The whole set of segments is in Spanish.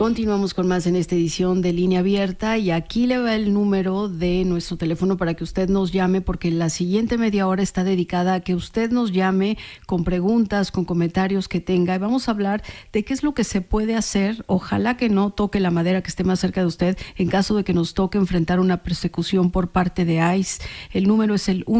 Continuamos con más en esta edición de Línea Abierta y aquí le va el número de nuestro teléfono para que usted nos llame, porque la siguiente media hora está dedicada a que usted nos llame con preguntas, con comentarios que tenga, y vamos a hablar de qué es lo que se puede hacer. Ojalá que no toque la madera que esté más cerca de usted en caso de que nos toque enfrentar una persecución por parte de ICE. El número es el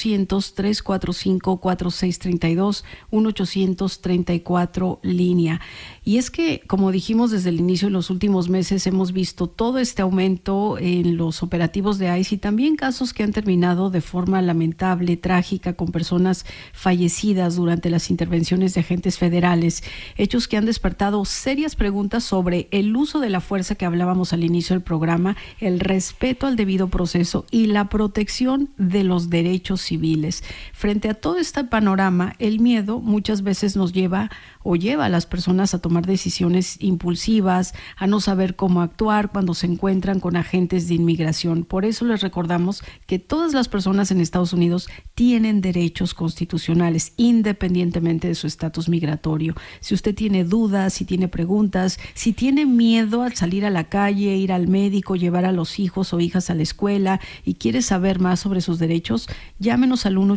1-800-345-4632, 1-800-34 línea. Y es que, como dijimos desde el inicio, en los últimos meses hemos visto todo este aumento en los operativos de ICE y también casos que han terminado de forma lamentable, trágica, con personas fallecidas durante las intervenciones de agentes federales. Hechos que han despertado serias preguntas sobre el uso de la fuerza que hablábamos al inicio del programa, el respeto al debido proceso y la protección de los derechos civiles. Frente a todo este panorama, el miedo muchas veces nos lleva a las personas a tomar decisiones impulsivas, a no saber cómo actuar cuando se encuentran con agentes de inmigración. Por eso les recordamos que todas las personas en Estados Unidos tienen derechos constitucionales, independientemente de su estatus migratorio. Si usted tiene dudas, si tiene preguntas, si tiene miedo al salir a la calle, ir al médico, llevar a los hijos o hijas a la escuela y quiere saber más sobre sus derechos, llámenos al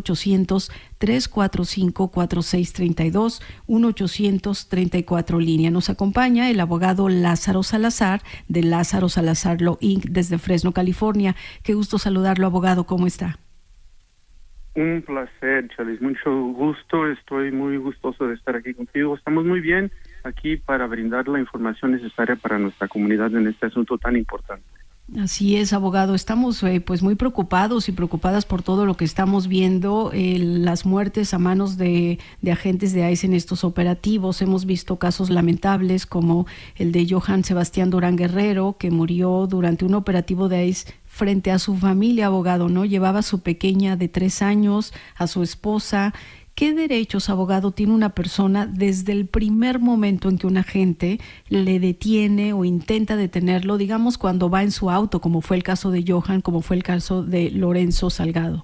1-800-345-4632, 1-800-34 línea. Nos acompaña el abogado Lázaro Salazar de Lázaro Salazar Law Inc. desde Fresno, California. Qué gusto saludarlo, abogado. ¿Cómo está? Un placer, Chalis. Mucho gusto. Estoy muy gustoso de estar aquí contigo. Estamos muy bien aquí para brindar la información necesaria para nuestra comunidad en este asunto tan importante. Así es, abogado. Estamos pues muy preocupados y preocupadas por todo lo que estamos viendo, las muertes a manos de agentes de ICE en estos operativos. Hemos visto casos lamentables como el de Johann Sebastián Durán Guerrero, que murió durante un operativo de ICE frente a su familia, abogado, ¿no? Llevaba a su pequeña de 3 años, a su esposa. ¿Qué derechos, abogado, tiene una persona desde el primer momento en que un agente le detiene o intenta detenerlo, digamos, cuando va en su auto, como fue el caso de Johann, como fue el caso de Lorenzo Salgado?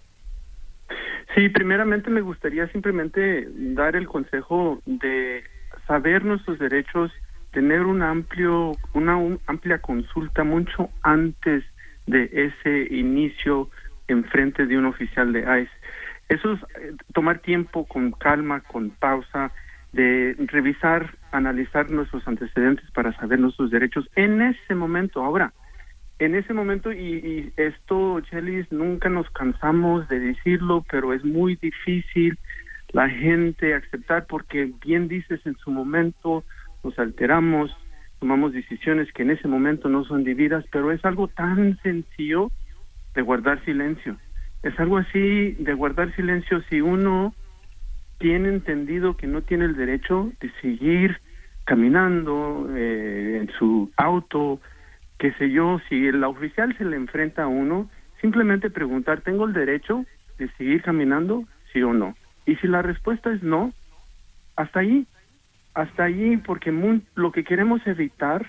Sí, primeramente me gustaría simplemente dar el consejo de saber nuestros derechos, tener una amplia consulta mucho antes de ese inicio en frente de un oficial de ICE. Eso es tomar tiempo con calma, con pausa, de revisar, analizar nuestros antecedentes para saber nuestros derechos en ese momento. Ahora, en ese momento, y esto, Chelis, nunca nos cansamos de decirlo, pero es muy difícil la gente aceptar porque, bien dices, en su momento nos alteramos, tomamos decisiones que en ese momento no son debidas, pero es algo tan sencillo de guardar silencio. Es algo así de guardar silencio si uno tiene entendido que no tiene el derecho de seguir caminando en su auto, qué sé yo. Si el oficial se le enfrenta a uno, simplemente preguntar, ¿tengo el derecho de seguir caminando? ¿Sí o no? Y si la respuesta es no, hasta allí, porque lo que queremos evitar,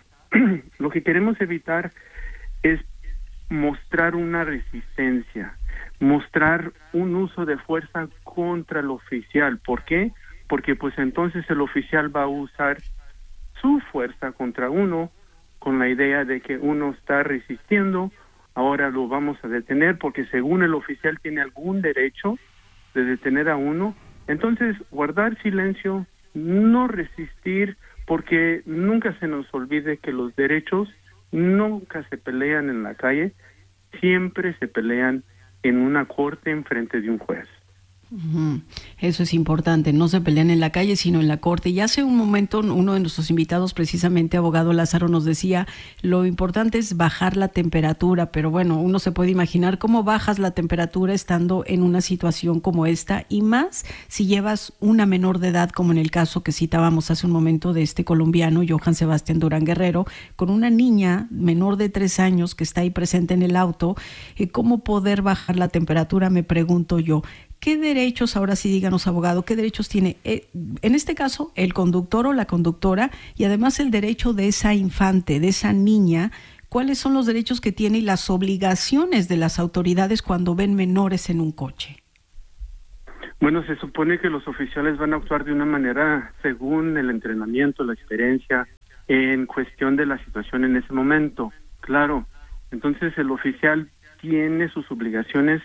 es mostrar una resistencia, mostrar un uso de fuerza contra el oficial. ¿Por qué? Porque pues entonces el oficial va a usar su fuerza contra uno con la idea de que uno está resistiendo, ahora lo vamos a detener porque según el oficial tiene algún derecho de detener a uno. Entonces, guardar silencio, no resistir, porque nunca se nos olvide que los derechos nunca se pelean en la calle, siempre se pelean en una corte en frente de un juez. Eso es importante, no se pelean en la calle, sino en la corte. Y hace un momento uno de nuestros invitados, precisamente abogado Lázaro, nos decía, lo importante es bajar la temperatura, pero bueno, uno se puede imaginar cómo bajas la temperatura estando en una situación como esta, y más si llevas una menor de edad, como en el caso que citábamos hace un momento de este colombiano, Johann Sebastián Durán Guerrero, con una niña menor de 3 años que está ahí presente en el auto. ¿Cómo poder bajar la temperatura? Me pregunto yo. ¿Qué derechos, ahora sí díganos, abogado, qué derechos tiene, en este caso, el conductor o la conductora, y además el derecho de esa infante, de esa niña? ¿Cuáles son los derechos que tiene y las obligaciones de las autoridades cuando ven menores en un coche? Bueno, se supone que los oficiales van a actuar de una manera según el entrenamiento, la experiencia, en cuestión de la situación en ese momento. Claro, entonces el oficial tiene sus obligaciones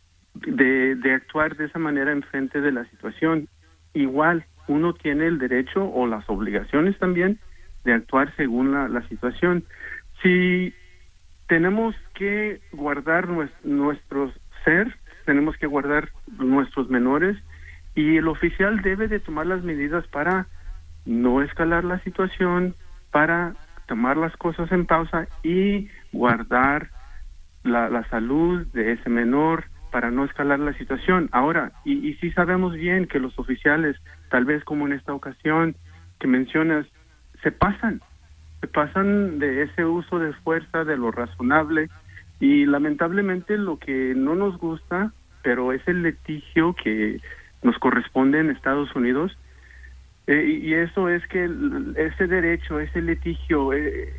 de actuar de esa manera en frente de la situación. Igual, uno tiene el derecho o las obligaciones también de actuar según la situación. Si tenemos que guardar nuestro ser, tenemos que guardar nuestros menores, y el oficial debe de tomar las medidas para no escalar la situación, para tomar las cosas en pausa y guardar la salud de ese menor para no escalar la situación. Ahora, y sí sabemos bien que los oficiales, tal vez como en esta ocasión que mencionas, se pasan de ese uso de fuerza, de lo razonable, y lamentablemente lo que no nos gusta, pero es el litigio que nos corresponde en Estados Unidos, y eso es que ese derecho, ese litigio,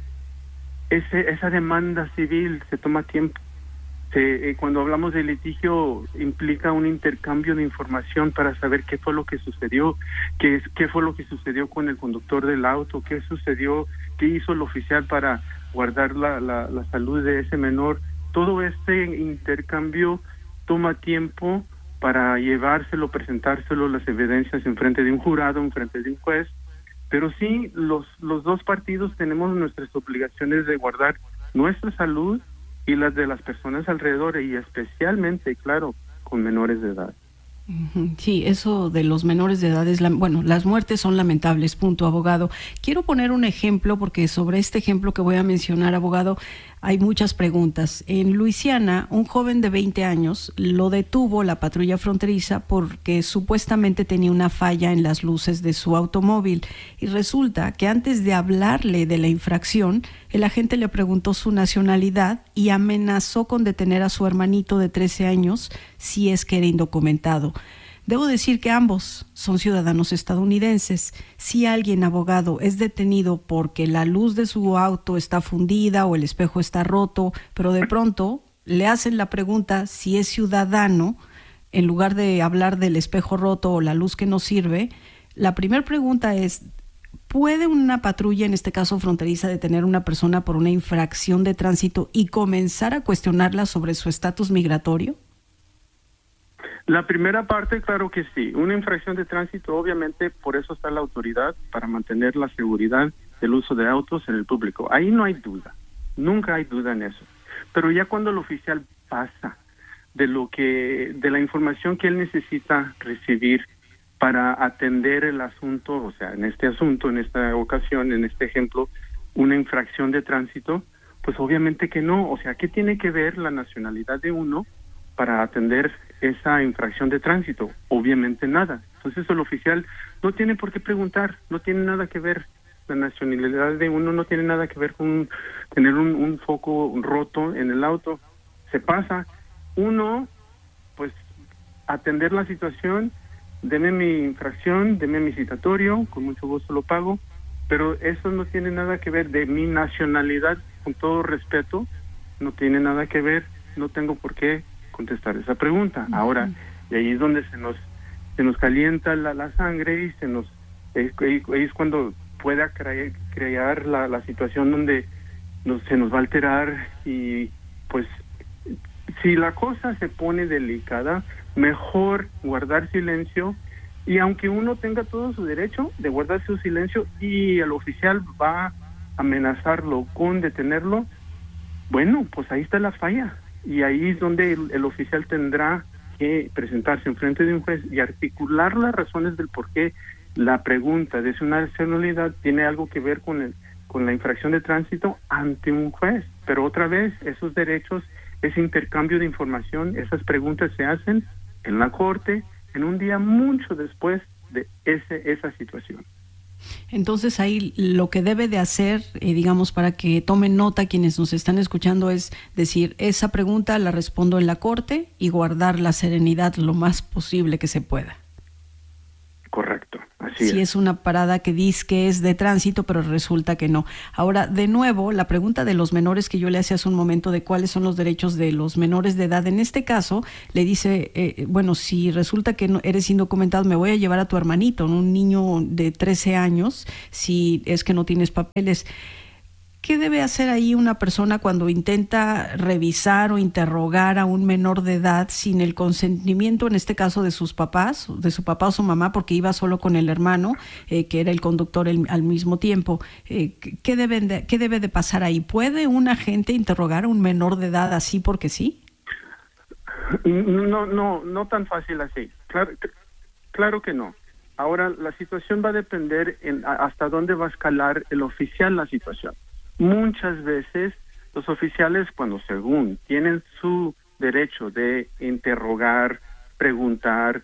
esa demanda civil se toma tiempo. Cuando hablamos de litigio implica un intercambio de información para saber qué fue lo que sucedió, qué fue lo que sucedió con el conductor del auto, qué sucedió, qué hizo el oficial para guardar la salud de ese menor. Todo este intercambio toma tiempo para llevárselo, presentárselo, las evidencias en frente de un jurado, en frente de un juez. Pero sí, los dos partidos tenemos nuestras obligaciones de guardar nuestra salud y las de las personas alrededor, y especialmente, claro, con menores de edad. Sí, eso de los menores de edad es, bueno, las muertes son lamentables, punto, abogado. Quiero poner un ejemplo, porque sobre este ejemplo que voy a mencionar, abogado, hay muchas preguntas. En Luisiana, un joven de 20 años lo detuvo la patrulla fronteriza porque supuestamente tenía una falla en las luces de su automóvil, y resulta que antes de hablarle de la infracción, el agente le preguntó su nacionalidad y amenazó con detener a su hermanito de 13 años si es que era indocumentado. Debo decir que ambos son ciudadanos estadounidenses. Si alguien, abogado, es detenido porque la luz de su auto está fundida o el espejo está roto, pero de pronto le hacen la pregunta si es ciudadano, en lugar de hablar del espejo roto o la luz que no sirve, la primera pregunta es: ¿puede una patrulla, en este caso fronteriza, detener a una persona por una infracción de tránsito y comenzar a cuestionarla sobre su estatus migratorio? La primera parte, claro que sí. Una infracción de tránsito, obviamente, por eso está la autoridad, para mantener la seguridad del uso de autos en el público. Ahí no hay duda, nunca hay duda en eso. Pero ya cuando el oficial pasa de la información que él necesita recibir para atender el asunto, o sea, en este asunto, en esta ocasión, en este ejemplo, una infracción de tránsito, pues obviamente que no. O sea, ¿qué tiene que ver la nacionalidad de uno para atender esa infracción de tránsito? Obviamente nada. Entonces el oficial no tiene por qué preguntar, no tiene nada que ver. La nacionalidad de uno no tiene nada que ver con tener un foco roto en el auto. Se pasa. Uno, pues, atender la situación, deme mi infracción, deme mi citatorio, con mucho gusto lo pago, pero eso no tiene nada que ver de mi nacionalidad, con todo respeto, no tiene nada que ver, no tengo por qué contestar esa pregunta. Ahora, y ahí es donde se nos calienta la sangre, y ahí es cuando pueda crear la situación donde se nos va a alterar, y pues si la cosa se pone delicada, mejor guardar silencio, y aunque uno tenga todo su derecho de guardar su silencio y el oficial va a amenazarlo con detenerlo, bueno, pues ahí está la falla. Y ahí es donde el oficial tendrá que presentarse en frente de un juez y articular las razones del por qué la pregunta de su nacionalidad tiene algo que ver con la infracción de tránsito ante un juez. Pero otra vez, esos derechos, ese intercambio de información, esas preguntas se hacen en la corte en un día mucho después de esa situación. Entonces ahí lo que debe de hacer, digamos, para que tomen nota quienes nos están escuchando, es decir, esa pregunta la respondo en la corte y guardar la serenidad lo más posible que se pueda. Correcto, así Así si es una parada que dice que es de tránsito, pero resulta que no. Ahora, de nuevo, la pregunta de los menores que yo le hacía hace un momento de cuáles son los derechos de los menores de edad, en este caso, le dice, bueno, si resulta que no eres indocumentado, me voy a llevar a tu hermanito, ¿no? Un niño de 13 años, si es que no tienes papeles. ¿Qué debe hacer ahí una persona cuando intenta revisar o interrogar a un menor de edad sin el consentimiento, en este caso de sus papás, de su papá o su mamá, porque iba solo con el hermano, que era el conductor al mismo tiempo? ¿Qué debe de pasar ahí? ¿Puede un agente interrogar a un menor de edad así porque sí? No tan fácil así. Claro que no. Ahora, la situación va a depender hasta dónde va a escalar el oficial la situación. Muchas veces los oficiales, cuando según tienen su derecho de interrogar, preguntar,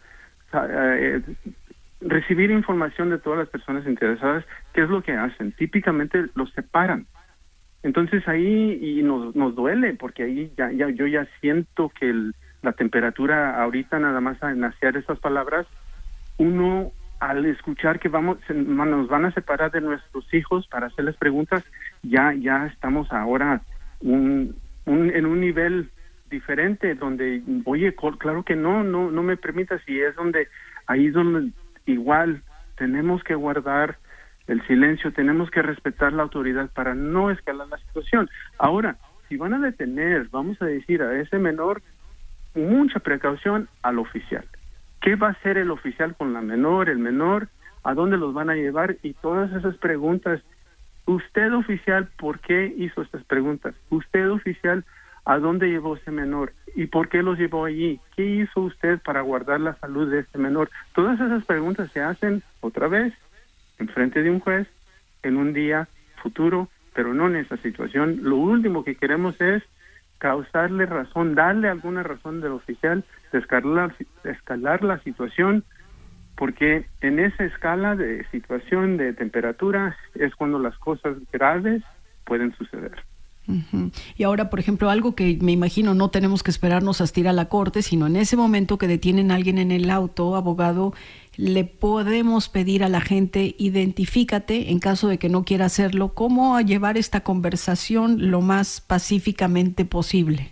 recibir información de todas las personas interesadas, ¿qué es lo que hacen? Típicamente los separan. Entonces ahí nos duele, porque ahí yo ya siento que la temperatura ahorita, nada más a enunciar esas palabras, uno al escuchar que nos van a separar de nuestros hijos para hacerles preguntas, ya estamos ahora en un nivel diferente donde, oye, claro que no me permitas, y es ahí es donde igual tenemos que guardar el silencio, tenemos que respetar la autoridad para no escalar la situación. Ahora, si van a detener, vamos a decir, a ese menor, mucha precaución al oficial. ¿Qué va a hacer el oficial con la menor, el menor? ¿A dónde los van a llevar? Y todas esas preguntas. Usted, oficial, ¿por qué hizo estas preguntas? Usted, oficial, ¿a dónde llevó ese menor? ¿Y por qué los llevó allí? ¿Qué hizo usted para guardar la salud de este menor? Todas esas preguntas se hacen otra vez en frente de un juez en un día futuro, pero no en esa situación. Lo último que queremos es causarle razón, darle alguna razón del oficial de escalar la situación, porque en esa escala de situación de temperatura es cuando las cosas graves pueden suceder. Uh-huh. Y ahora, por ejemplo, algo que me imagino no tenemos que esperarnos hasta ir a la corte, sino en ese momento que detienen a alguien en el auto, abogado, le podemos pedir a la gente, identifícate, en caso de que no quiera hacerlo, cómo llevar esta conversación lo más pacíficamente posible.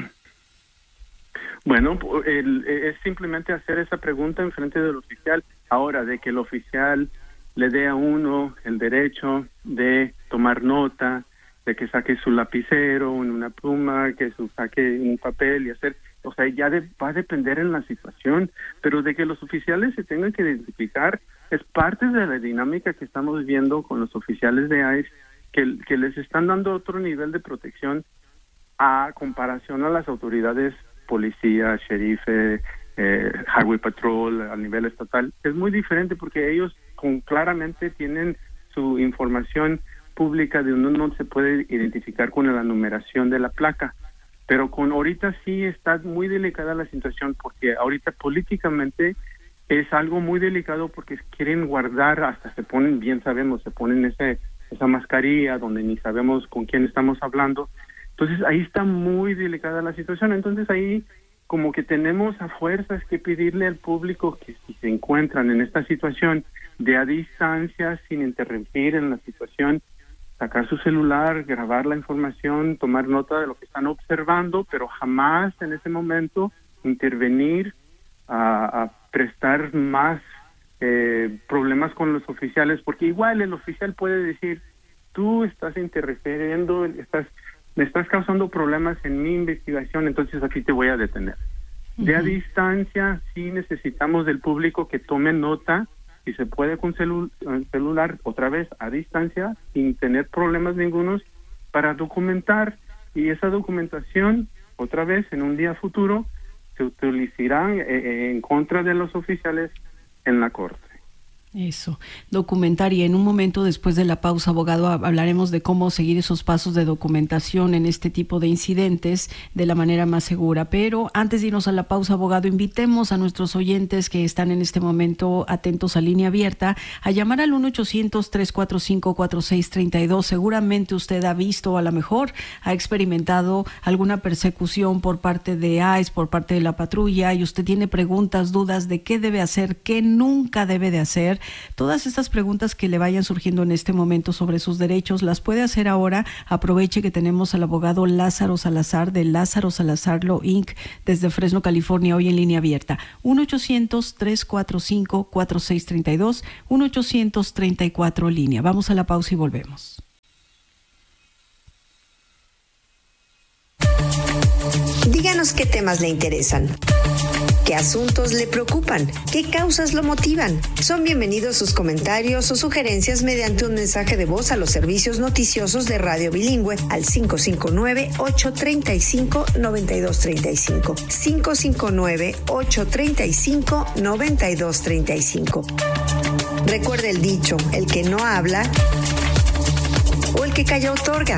Bueno, es simplemente hacer esa pregunta en frente del oficial. Ahora, de que el oficial le dé a uno el derecho de tomar nota, de que saque su lapicero, una pluma, que saque un papel y hacer, o sea, va a depender en la situación, pero de que los oficiales se tengan que identificar es parte de la dinámica que estamos viendo con los oficiales de ICE, que les están dando otro nivel de protección a comparación a las autoridades, policía, sheriff, highway patrol a nivel estatal. Es muy diferente porque ellos claramente tienen su información pública de uno no se puede identificar con la numeración de la placa, pero ahorita sí está muy delicada la situación, porque ahorita políticamente es algo muy delicado, porque quieren guardar, hasta se ponen esa mascarilla donde ni sabemos con quién estamos hablando. Entonces ahí está muy delicada la situación. Entonces ahí como que tenemos a fuerzas que pedirle al público que si se encuentran en esta situación de a distancia, sin interrumpir en la situación, sacar su celular, grabar la información, tomar nota de lo que están observando, pero jamás en ese momento intervenir a prestar más problemas con los oficiales, porque igual el oficial puede decir, tú estás interfiriendo, me estás causando problemas en mi investigación, entonces aquí te voy a detener. Uh-huh. De a distancia, sí necesitamos del público que tome nota, si se puede con celular, otra vez a distancia, sin tener problemas ningunos, para documentar, y esa documentación, otra vez en un día futuro, se utilizará en contra de los oficiales en la corte. Eso, documentar, y en un momento después de la pausa, abogado, hablaremos de cómo seguir esos pasos de documentación en este tipo de incidentes de la manera más segura. Pero antes de irnos a la pausa, abogado, invitemos a nuestros oyentes que están en este momento atentos a Línea Abierta a llamar al 1-800-345-4632. Seguramente usted ha visto o a lo mejor ha experimentado alguna persecución por parte de ICE, por parte de la patrulla, y usted tiene preguntas, dudas de qué debe hacer, qué nunca debe de hacer. Todas estas preguntas que le vayan surgiendo en este momento sobre sus derechos las puede hacer ahora. Aproveche que tenemos al abogado Lázaro Salazar de Lázaro Salazar Law Inc. desde Fresno, California, hoy en línea abierta. 1-800-345-4632, 1-800-34 línea. Vamos a la pausa y volvemos. Díganos qué temas le interesan, qué asuntos le preocupan, qué causas lo motivan. Son bienvenidos sus comentarios o sugerencias mediante un mensaje de voz a los servicios noticiosos de Radio Bilingüe al 559-835-9235. 559-835-9235. Recuerde el dicho, el que no habla o el que calla otorga.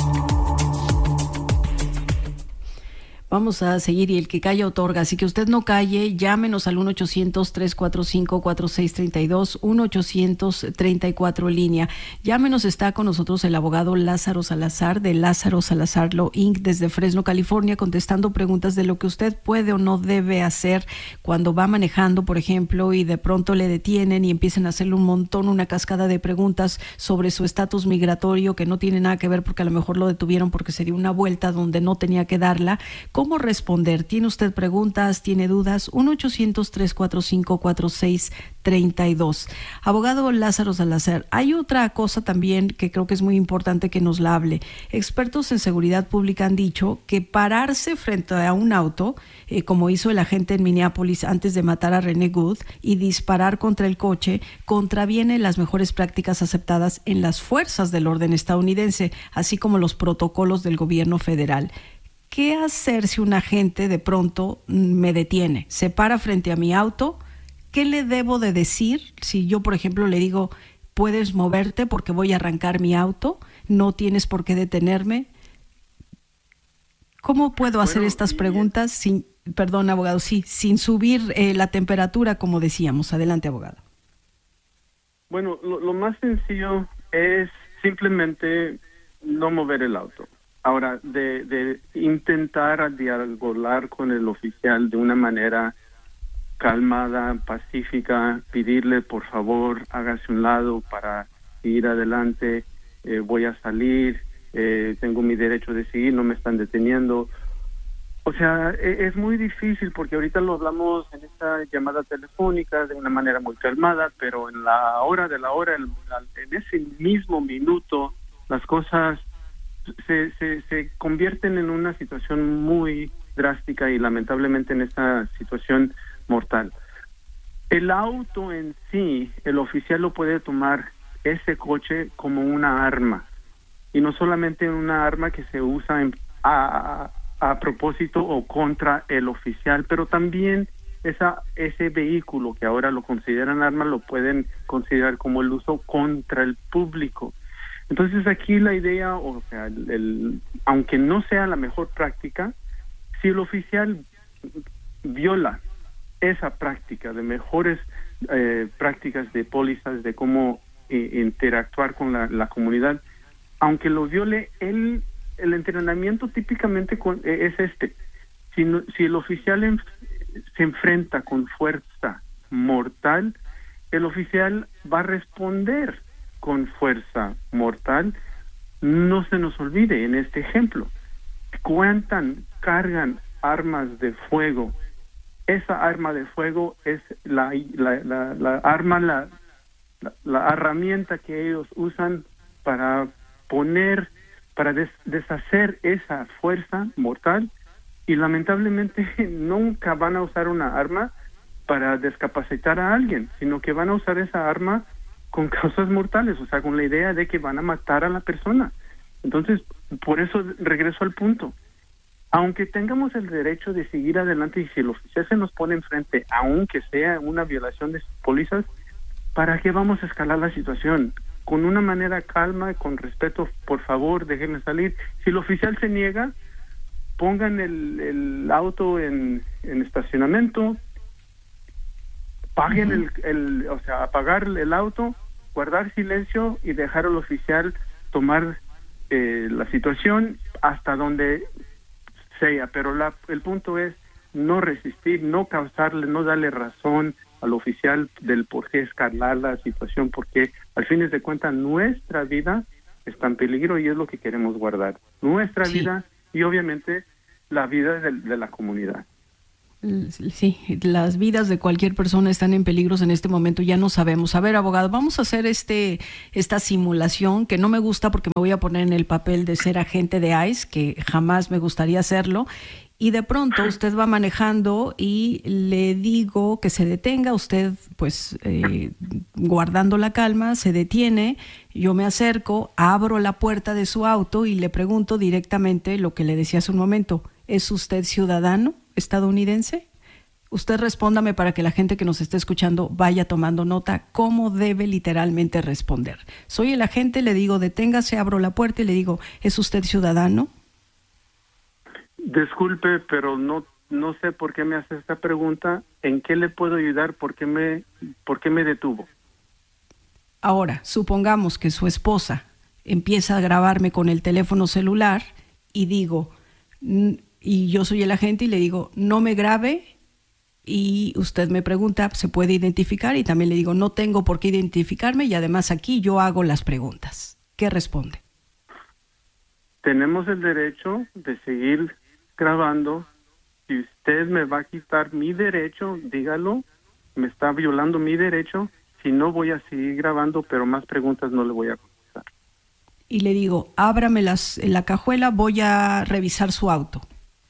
Vamos a seguir y el que calla otorga, así que usted no calle, llámenos al 1-800-345-4632, 1-800-34 línea. Llámenos, está con nosotros el abogado Lázaro Salazar de Lázaro Salazar Law Inc. desde Fresno, California, contestando preguntas de lo que usted puede o no debe hacer cuando va manejando, por ejemplo, y de pronto le detienen y empiezan a hacerle una cascada de preguntas sobre su estatus migratorio que no tiene nada que ver porque a lo mejor lo detuvieron porque se dio una vuelta donde no tenía que darla. ¿Cómo responder? ¿Tiene usted preguntas? ¿Tiene dudas? 1-800-345-4632. Abogado Lázaro Salazar, hay otra cosa también que creo que es muy importante que nos la hable. Expertos en seguridad pública han dicho que pararse frente a un auto, como hizo el agente en Minneapolis antes de matar a René Good, y disparar contra el coche, contraviene las mejores prácticas aceptadas en las fuerzas del orden estadounidense, así como los protocolos del gobierno federal. ¿Qué hacer si un agente de pronto me detiene? Se para frente a mi auto. ¿Qué le debo de decir si yo, por ejemplo, le digo, puedes moverte porque voy a arrancar mi auto? No tienes por qué detenerme. ¿Cómo puedo hacer estas preguntas sin, perdón, abogado, sin subir la temperatura, como decíamos? Adelante, abogado. Bueno, lo más sencillo es simplemente no mover el auto. Ahora, de intentar dialogar con el oficial de una manera calmada, pacífica, pedirle por favor hágase un lado para ir adelante, voy a salir, tengo mi derecho de seguir, no me están deteniendo. O sea, es muy difícil porque ahorita lo hablamos en esta llamada telefónica de una manera muy calmada, pero en la hora de la hora, en ese mismo minuto, las cosas se convierten en una situación muy drástica y lamentablemente en esta situación mortal. El auto en sí, el oficial lo puede tomar ese coche como una arma, y no solamente una arma que se usa a propósito o contra el oficial, pero también ese vehículo que ahora lo consideran arma lo pueden considerar como el uso contra el público. Entonces aquí la idea, o sea, aunque no sea la mejor práctica, si el oficial viola esa práctica de mejores prácticas de pólizas, de cómo interactuar con la comunidad, aunque lo viole, el entrenamiento típicamente es si el oficial se enfrenta con fuerza mortal, el oficial va a responder con fuerza mortal. No se nos olvide en este ejemplo, cargan armas de fuego. Esa arma de fuego es la herramienta que ellos usan para deshacer esa fuerza mortal, y lamentablemente nunca van a usar una arma para discapacitar a alguien, sino que van a usar esa arma con causas mortales, o sea, con la idea de que van a matar a la persona. Entonces, por eso regreso al punto. Aunque tengamos el derecho de seguir adelante, y si el oficial se nos pone enfrente, aunque sea una violación de sus pólizas, ¿para qué vamos a escalar la situación? Con una manera calma, con respeto, por favor, déjenme salir. Si el oficial se niega, pongan el auto en estacionamiento, paguen apagar el auto, guardar silencio y dejar al oficial tomar la situación hasta donde sea. Pero el punto es no resistir, no causarle, no darle razón al oficial del por qué escalar la situación, porque al fin de cuentas nuestra vida está en peligro y es lo que queremos guardar. Nuestra vida y obviamente la vida de la comunidad. Sí, las vidas de cualquier persona están en peligro en este momento, ya no sabemos. A ver, abogado, vamos a hacer esta simulación que no me gusta porque me voy a poner en el papel de ser agente de ICE, que jamás me gustaría hacerlo, y de pronto usted va manejando y le digo que se detenga, usted pues guardando la calma, se detiene, yo me acerco, abro la puerta de su auto y le pregunto directamente lo que le decía hace un momento, ¿es usted ciudadano estadounidense? Usted respóndame para que la gente que nos esté escuchando vaya tomando nota cómo debe literalmente responder. Soy el agente, le digo deténgase, abro la puerta y le digo, ¿es usted ciudadano? Disculpe, pero no sé por qué me hace esta pregunta. ¿En qué le puedo ayudar? ¿Por qué me detuvo? Ahora, supongamos que su esposa empieza a grabarme con el teléfono celular y digo, y yo soy el agente y le digo, no me grabe, y usted me pregunta, ¿se puede identificar? Y también le digo, no tengo por qué identificarme y además aquí yo hago las preguntas. ¿Qué responde? Tenemos el derecho de seguir grabando. Si usted me va a quitar mi derecho, dígalo, me está violando mi derecho. Si no, voy a seguir grabando, pero más preguntas no le voy a contestar. Y le digo, ábrame la cajuela, voy a revisar su auto.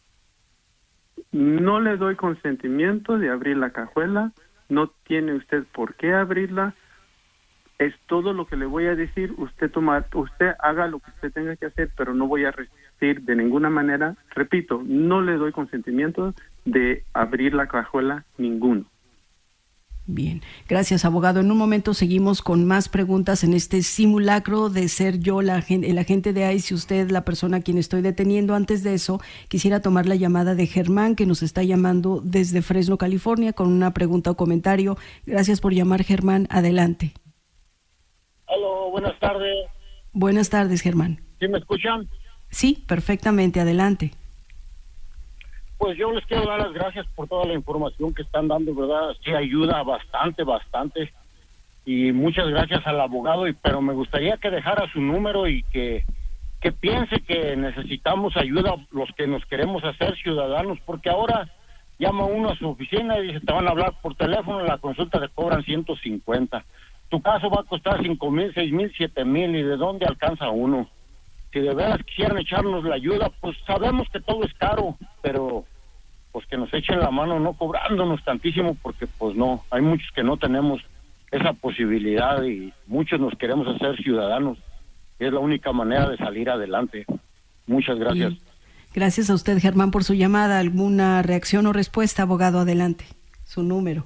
No le doy consentimiento de abrir la cajuela, no tiene usted por qué abrirla. Es todo lo que le voy a decir. Usted haga lo que usted tenga que hacer, pero no voy a resistir de ninguna manera. Repito, no le doy consentimiento de abrir la cajuela ninguno. Bien, gracias, abogado. En un momento seguimos con más preguntas en este simulacro de ser yo el agente de ICE y usted la persona a quien estoy deteniendo. Antes de eso, quisiera tomar la llamada de Germán, que nos está llamando desde Fresno, California, con una pregunta o comentario. Gracias por llamar, Germán. Adelante. Hola, buenas tardes. Buenas tardes, Germán. ¿Sí me escuchan? Sí, perfectamente. Adelante. Pues yo les quiero dar las gracias por toda la información que están dando, ¿verdad? Sí ayuda bastante. Y muchas gracias al abogado, pero me gustaría que dejara su número y que piense que necesitamos ayuda los que nos queremos hacer ciudadanos, porque ahora llama uno a su oficina y dice, te van a hablar por teléfono, la consulta te cobran 150. Tu caso va a costar 5,000, 6,000, 7,000, ¿y de dónde alcanza uno? Si de veras quisieran echarnos la ayuda, pues sabemos que todo es caro, pero pues que nos echen la mano no cobrándonos tantísimo, porque pues no, hay muchos que no tenemos esa posibilidad y muchos nos queremos hacer ciudadanos. Es la única manera de salir adelante. Muchas gracias. Bien. Gracias a usted, Germán, por su llamada. ¿Alguna reacción o respuesta, abogado? Adelante. Su número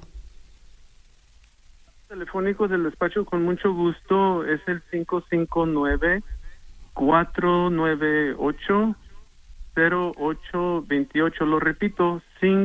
telefónico del despacho, con mucho gusto, es el 559-498-0828. Lo repito,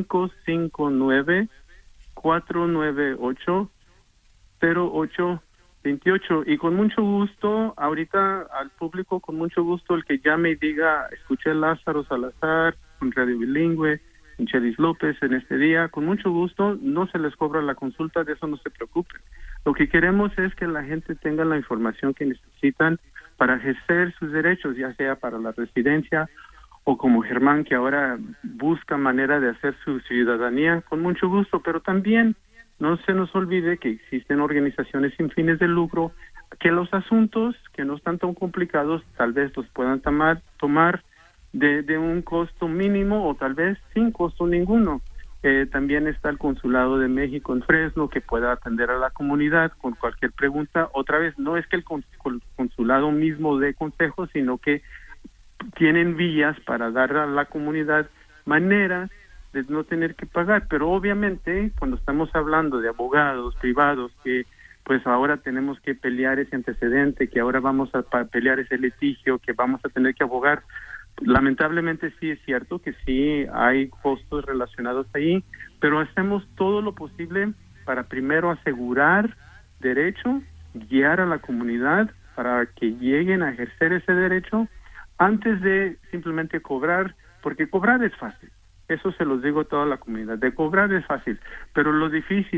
559-498-0828. Y con mucho gusto, ahorita al público, con mucho gusto, el que llame y diga, escuché Lázaro Salazar en Radio Bilingüe, en Chelis López en este día, con mucho gusto, no se les cobra la consulta, de eso no se preocupen. Lo que queremos es que la gente tenga la información que necesitan para ejercer sus derechos, ya sea para la residencia o como Germán, que ahora busca manera de hacer su ciudadanía, con mucho gusto, pero también no se nos olvide que existen organizaciones sin fines de lucro, que los asuntos que no están tan complicados tal vez los puedan tomar de un costo mínimo o tal vez sin costo ninguno. También está el Consulado de México en Fresno, que pueda atender a la comunidad con cualquier pregunta. Otra vez, no es que el consulado mismo dé consejos, sino que tienen vías para dar a la comunidad maneras de no tener que pagar. Pero obviamente, cuando estamos hablando de abogados privados, que pues ahora tenemos que pelear ese antecedente, que ahora vamos a pelear ese litigio, que vamos a tener que abogar, lamentablemente sí es cierto que sí hay costos relacionados ahí, pero hacemos todo lo posible para primero asegurar derecho, guiar a la comunidad para que lleguen a ejercer ese derecho antes de simplemente cobrar, porque cobrar es fácil, eso se los digo a toda la comunidad, de cobrar es fácil, pero lo difícil y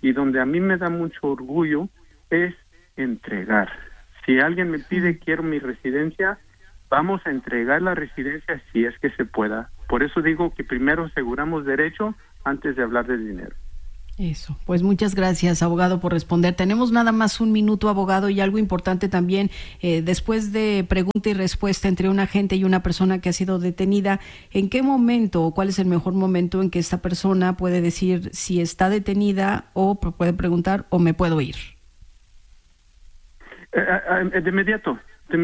y donde a mí me da mucho orgullo es entregar. Si alguien me pide quiero mi residencia, vamos a entregar la residencia si es que se pueda. Por eso digo que primero aseguramos derecho antes de hablar de dinero. Eso, pues muchas gracias, abogado, por responder. Tenemos nada más un minuto, abogado, y algo importante también, después de pregunta y respuesta entre un agente y una persona que ha sido detenida, ¿en qué momento o cuál es el mejor momento en que esta persona puede decir si está detenida o puede preguntar o me puedo ir? De inmediato.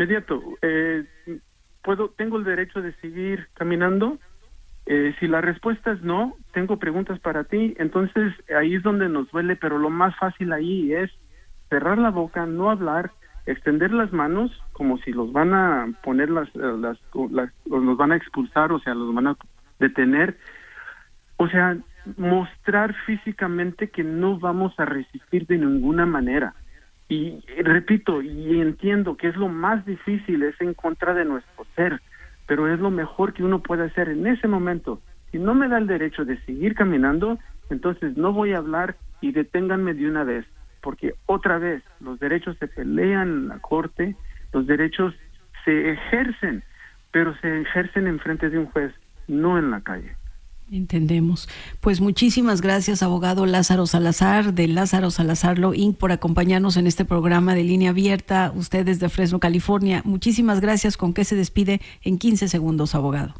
¿Tengo el derecho de seguir caminando? Si la respuesta es no, tengo preguntas para ti. Entonces ahí es donde nos duele, pero lo más fácil ahí es cerrar la boca, no hablar, extender las manos como si los van a poner los van a expulsar, o sea, los van a detener. O sea, mostrar físicamente que no vamos a resistir de ninguna manera. Y repito, y entiendo que es lo más difícil, es en contra de nuestro ser, pero es lo mejor que uno puede hacer en ese momento. Si no me da el derecho de seguir caminando, entonces no voy a hablar y deténganme de una vez, porque otra vez los derechos se pelean en la corte, los derechos se ejercen, pero se ejercen en frente de un juez, no en la calle. Entendemos. Pues muchísimas gracias, abogado Lázaro Salazar, de Lázaro Salazar Law Inc., por acompañarnos en este programa de Línea Abierta, usted desde Fresno, California. Muchísimas gracias. ¿Con qué se despide en 15 segundos, abogado?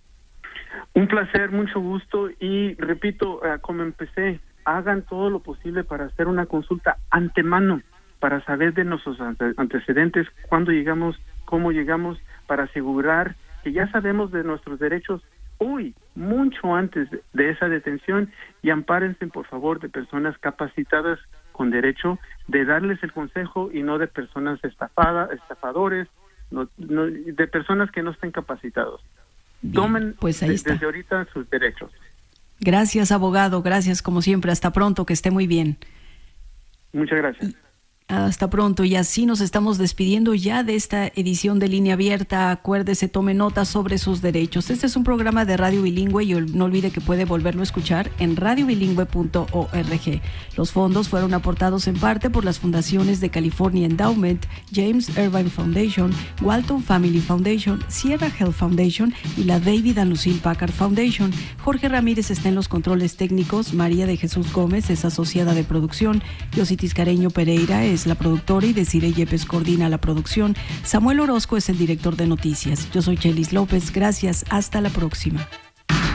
Un placer, mucho gusto, y repito, como empecé, hagan todo lo posible para hacer una consulta antemano, para saber de nuestros antecedentes, cuándo llegamos, cómo llegamos, para asegurar que ya sabemos de nuestros derechos hoy, mucho antes de esa detención, y ampárense por favor de personas capacitadas con derecho, de darles el consejo y no de personas estafadores, de personas que no estén capacitados. Bien, tomen pues desde ahorita sus derechos. Gracias, abogado, gracias como siempre, hasta pronto, que esté muy bien. Muchas gracias. Hasta pronto, y así nos estamos despidiendo ya de esta edición de Línea Abierta. Acuérdese, tome nota sobre sus derechos. Este es un programa de radio bilingüe y no olvide que puede volverlo a escuchar en radiobilingüe.org. Los fondos fueron aportados en parte por las fundaciones de California Endowment, James Irvine Foundation, Walton Family Foundation, Sierra Health Foundation y la David and Lucille Packard Foundation. Jorge Ramírez está en los controles técnicos, María de Jesús Gómez es asociada de producción, Yossi Tiscareño Pereira es la productora y Desiree Yepes coordina la producción. Samuel Orozco es el director de noticias. Yo soy Chelis López. Gracias. Hasta la próxima.